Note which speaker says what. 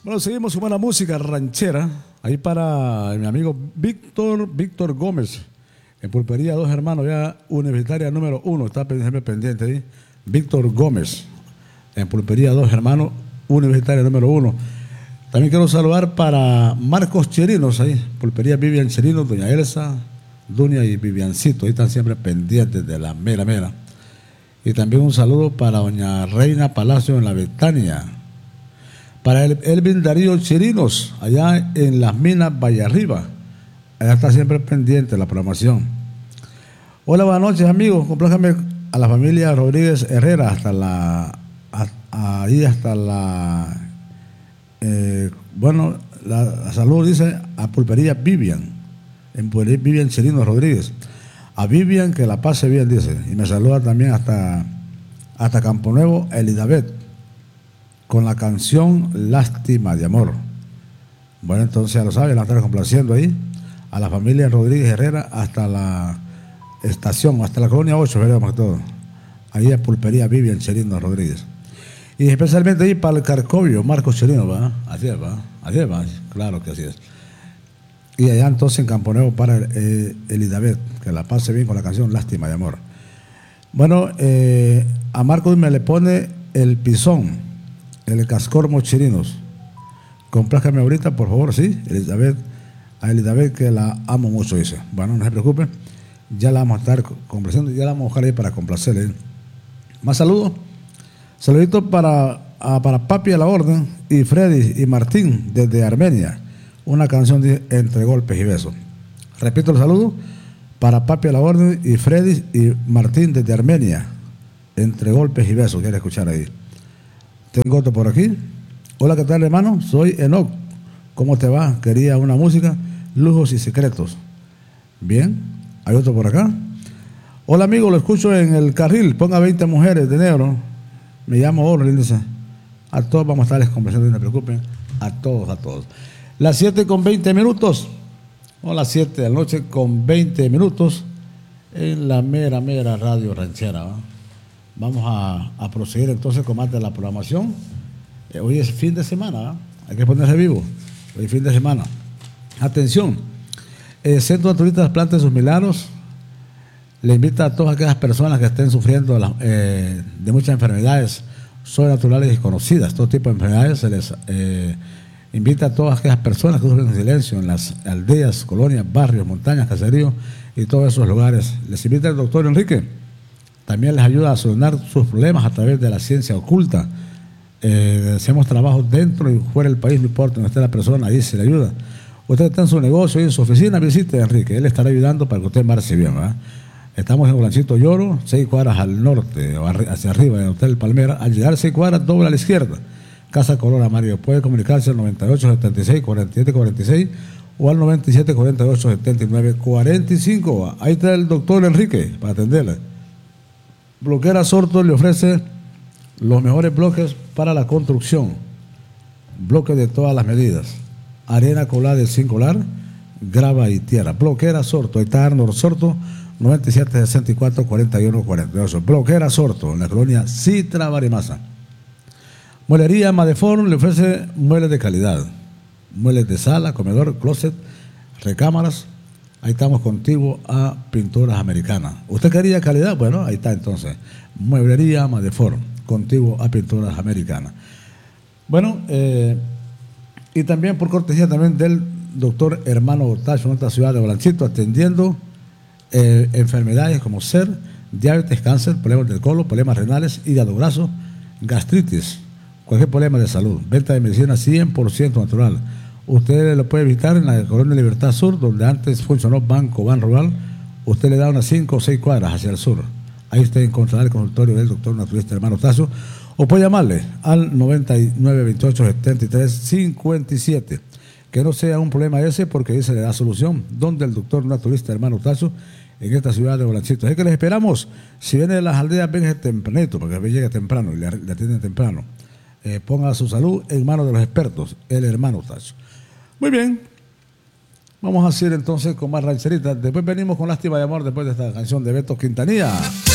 Speaker 1: Bueno, seguimos con buena música ranchera. Ahí para mi amigo Víctor Gómez, en Pulpería Dos Hermanos, ya Universitaria número 1, está siempre pendiente ahí. Víctor Gómez, en Pulpería Dos Hermanos, Universitaria número 1. También quiero saludar para Marcos Chirinos, ahí, Pulpería Vivian Chirinos, doña Elsa, Dunia y Viviancito, ahí están siempre pendientes de la mera. Y también un saludo para doña Reina Palacio en la Betania. Para Elvin Darío Chirinos, allá en las minas Valle Arriba. Allá está siempre pendiente la programación. Hola, buenas noches, amigos. Complájame a la familia Rodríguez Herrera hasta la salud dice a Pulpería Vivian, en Pulpería Vivian Chirinos Rodríguez. A Vivian que la pase bien, dice. Y me saluda también hasta Campo Nuevo, Elizabeth, con la canción Lástima de Amor. Bueno, entonces ya lo saben, la estaré complaciendo ahí a la familia Rodríguez Herrera hasta la estación, hasta la colonia 8, veremos todo. Ahí es Pulpería Vivian Chirinos Rodríguez. Y especialmente ahí para el Carcovio, Marcos Chirinos, ¿va? Así es, claro que así es. Y allá entonces en Campo Nuevo para Elizabeth, que la pase bien con la canción Lástima de Amor. Bueno, a Marcos me le pone el pisón, el Cascormo Chirinos. Complájame ahorita, por favor, sí, a Elizabeth que la amo mucho, dice. Bueno, no se preocupe, ya la vamos a estar complaciendo, ya la vamos a buscar ahí para complacerle. Más saludos. Saluditos para Papi a la Orden y Freddy y Martín desde Armenia. Una canción de Entre Golpes y Besos. Repito el saludo para Papi a la Orden y Freddy y Martín desde Armenia. Entre Golpes y Besos. ¿Quiere escuchar ahí? Tengo otro por aquí. Hola, ¿qué tal, hermano? Soy Enoch. ¿Cómo te va? Quería una música, Lujos y Secretos. Bien. Hay otro por acá. Hola, amigo, lo escucho en el carril. Ponga 20 mujeres de negro. Me llamo Orlin, dice. A todos vamos a estarles conversando, no se preocupen. A todos. Las 7:20. O las 7 de la noche con 20 minutos. En la mera radio ranchera, ¿va? Vamos a proseguir entonces con más de la programación. Hoy es fin de semana, ¿va? Hay que ponerse vivo. Hoy es fin de semana. Atención. Centro Naturista de las Plantas y sus Milagros le invita a todas aquellas personas que estén sufriendo de muchas enfermedades sobrenaturales y desconocidas, todo tipo de enfermedades. Se les invita a todas aquellas personas que sufren en silencio en las aldeas, colonias, barrios, montañas, caseríos y todos esos lugares. Les invita el doctor Enrique. También les ayuda a solucionar sus problemas a través de la ciencia oculta. Hacemos trabajos dentro y fuera del país, no importa donde esté la persona, ahí se le ayuda. Usted está en su negocio y en su oficina, visite a Enrique, él estará ayudando para que usted marche bien, ¿verdad? Estamos en Blanchito Lloro, 6 cuadras al norte, o hacia arriba, en el Hotel Palmera. Al llegar 6 cuadras, doble a la izquierda. Casa Color Amarillo. Puede comunicarse al 9876-4746 o al 9748-7945. Ahí está el doctor Enrique para atenderle. Bloquera Sorto le ofrece los mejores bloques para la construcción. Bloques de todas las medidas. Arena colada de zinc colar, grava y tierra. Bloquera Sorto. Ahí está Arnold Sorto. 9764-4148. Bloquera Sorto, en la colonia Citra Barimasa. Mueblería Madeform le ofrece muebles de calidad. Muebles de sala, comedor, closet, recámaras. Ahí estamos contiguo a Pinturas Americanas. ¿Usted quería calidad? Bueno, ahí está entonces. Mueblería Madeform, contiguo a Pinturas Americanas. Bueno, y también por cortesía también del doctor Hermano Otacho, en esta ciudad de Blanchito, atendiendo enfermedades como SER, diabetes, cáncer, problemas del colon, problemas renales, hígado graso, gastritis, cualquier problema de salud. Venta de medicina 100% natural. Usted lo puede visitar en la colonia Libertad Sur, donde antes funcionó Banco Ban Rural. Usted le da unas 5 o 6 cuadras hacia el sur. Ahí usted encontrará el consultorio del doctor naturista Hermano Tazo, o puede llamarle al 9928-7357. Que no sea un problema ese, porque ahí se le da solución. Donde el doctor naturista Hermano Tazo, en esta ciudad de Blanchito. Así que les esperamos. Si viene de las aldeas, venga tempranito, porque llega temprano y le atienden temprano. Ponga su salud en manos de los expertos, el Hermano Tazo. Muy bien. Vamos a seguir entonces con más rancheritas. Después venimos con Lástima de Amor, después de esta canción de Beto Quintanilla.